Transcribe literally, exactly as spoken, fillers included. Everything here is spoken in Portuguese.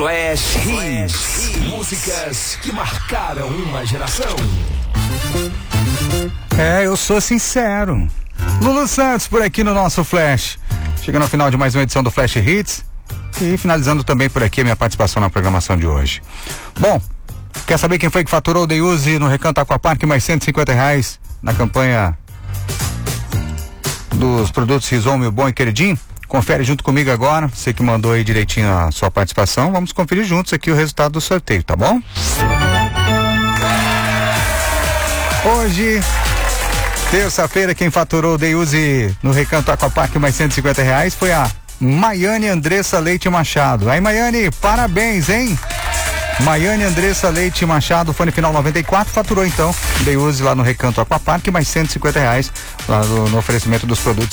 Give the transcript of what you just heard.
Flash Hits. Músicas que marcaram uma geração. É, eu sou sincero. Lulu Santos por aqui no nosso Flash. Chegando ao final de mais uma edição do Flash Hits. E finalizando também por aqui a minha participação na programação de hoje. Bom, quer saber quem foi que faturou o Day Use no Recanto Aquapark mais cento e cinquenta reais na campanha dos produtos Rizome, Bom e Queridinho? Confere junto comigo agora, você que mandou aí direitinho a sua participação, vamos conferir juntos aqui o resultado do sorteio, tá bom? Hoje, terça-feira, quem faturou o Day Use no Recanto Aquapark mais cento e cinquenta reais foi a Maiane Andressa Leite Machado. Aí, Maiane, parabéns, hein? Maiane Andressa Leite Machado, fone final noventa e quatro, faturou então Day Use lá no Recanto Aquapark mais cento e cinquenta reais lá no, no oferecimento dos produtos